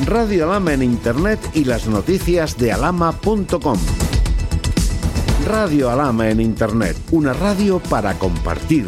Radio Alhama en Internet y las noticias de alhama.com. Radio Alhama en Internet, una radio para compartir.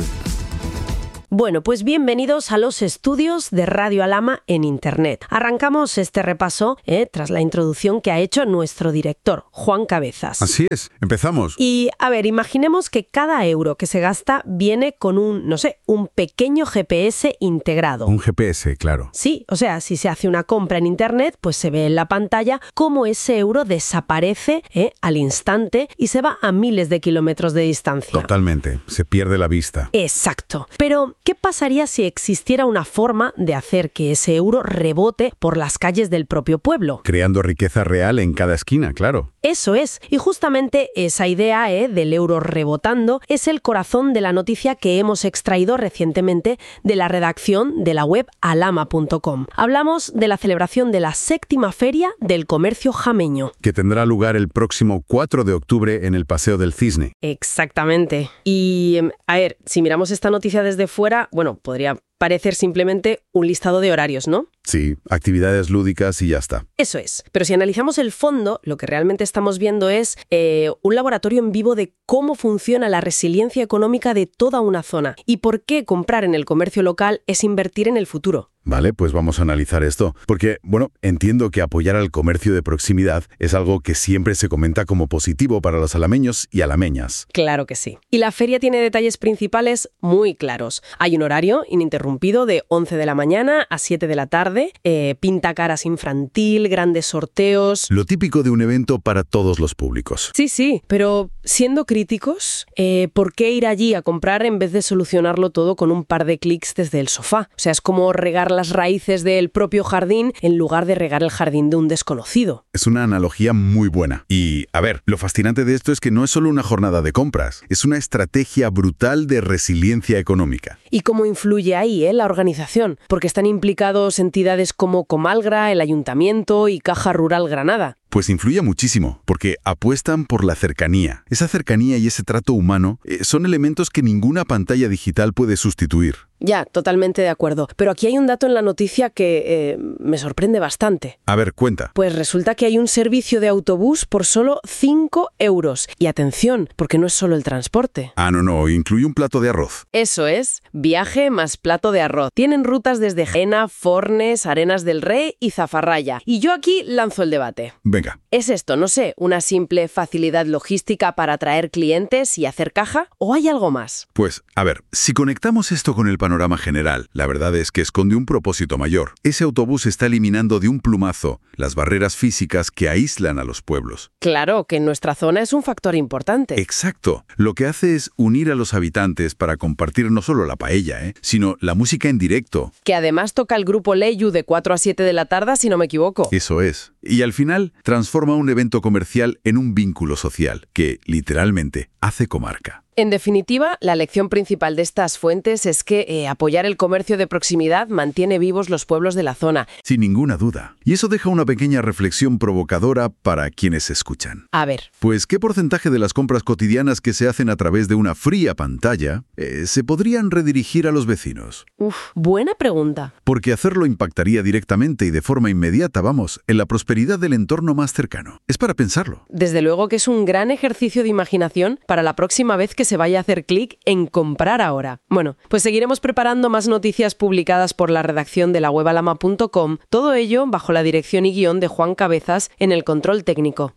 Bueno, pues bienvenidos a los estudios de Radio Alhama en Internet. Arrancamos este repaso tras la introducción que ha hecho nuestro director, Juan Cabezas. Así es, empezamos. Y, a ver, imaginemos que cada euro que se gasta viene con un pequeño GPS integrado. Un GPS, claro. Sí, o sea, si se hace una compra en Internet, pues se ve en la pantalla cómo ese euro desaparece al instante y se va a miles de kilómetros de distancia. Totalmente, se pierde la vista. Exacto. Pero ¿qué pasaría si existiera una forma de hacer que ese euro rebote por las calles del propio pueblo? Creando riqueza real en cada esquina, claro. Eso es. Y justamente esa idea del euro rebotando es el corazón de la noticia que hemos extraído recientemente de la redacción de la web alhama.com. Hablamos de la celebración de la 7ª Feria del Comercio Jameño, que tendrá lugar el próximo 4 de octubre en el Paseo del Cisne. Exactamente. Y, a ver, si miramos esta noticia desde fuera, podría parecer simplemente un listado de horarios, ¿no? Sí, actividades lúdicas y ya está. Eso es. Pero si analizamos el fondo, lo que realmente estamos viendo es un laboratorio en vivo de cómo funciona la resiliencia económica de toda una zona y por qué comprar en el comercio local es invertir en el futuro. Vale, pues vamos a analizar esto. Porque, entiendo que apoyar al comercio de proximidad es algo que siempre se comenta como positivo para los alameños y alameñas. Claro que sí. Y la feria tiene detalles principales muy claros. Hay un horario ininterrumpido de 11 de la mañana a 7 de la tarde, pintacaras infantil, grandes sorteos. Lo típico de un evento para todos los públicos. Sí, pero siendo críticos, ¿por qué ir allí a comprar en vez de solucionarlo todo con un par de clics desde el sofá? O sea, es como regar las raíces del propio jardín en lugar de regar el jardín de un desconocido. Es una analogía muy buena. Y, a ver, lo fascinante de esto es que no es solo una jornada de compras, es una estrategia brutal de resiliencia económica. ¿Y cómo influye ahí la organización? Porque están implicados entidades como Comalgra, el Ayuntamiento y Caja Rural Granada. Pues influye muchísimo, porque apuestan por la cercanía. Esa cercanía y ese trato humano son elementos que ninguna pantalla digital puede sustituir. Ya, totalmente de acuerdo. Pero aquí hay un dato en la noticia que me sorprende bastante. A ver, cuenta. Pues resulta que hay un servicio de autobús por solo 5 euros. Y atención, porque no es solo el transporte. No, incluye un plato de arroz. Eso es, viaje más plato de arroz. Tienen rutas desde Jaena, Fornes, Arenas del Rey y Zafarraya. Y yo aquí lanzo el debate. Venga. ¿Es esto, una simple facilidad logística para atraer clientes y hacer caja? ¿O hay algo más? Pues, a ver, si conectamos esto con el panorama general, la verdad es que esconde un propósito mayor. Ese autobús está eliminando de un plumazo las barreras físicas que aíslan a los pueblos. Claro, que en nuestra zona es un factor importante. Exacto. Lo que hace es unir a los habitantes para compartir no solo la paella, sino la música en directo. Que además toca el grupo Leyu de 4 a 7 de la tarde, si no me equivoco. Eso es. Y al final transforma un evento comercial en un vínculo social que, literalmente, hace comarca. En definitiva, la lección principal de estas fuentes es que apoyar el comercio de proximidad mantiene vivos los pueblos de la zona. Sin ninguna duda. Y eso deja una pequeña reflexión provocadora para quienes escuchan. A ver. Pues, ¿qué porcentaje de las compras cotidianas que se hacen a través de una fría pantalla se podrían redirigir a los vecinos? Buena pregunta. Porque hacerlo impactaría directamente y de forma inmediata, en la prosperidad del entorno más cercano. Es para pensarlo. Desde luego que es un gran ejercicio de imaginación para la próxima vez que se vaya a hacer clic en comprar ahora. Bueno, pues seguiremos preparando más noticias publicadas por la redacción de la web alhama.com, todo ello bajo la dirección y guión de Juan Cabezas en el control técnico.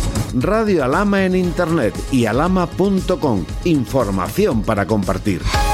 Radio Alhama en Internet y alhama.com. Información para compartir.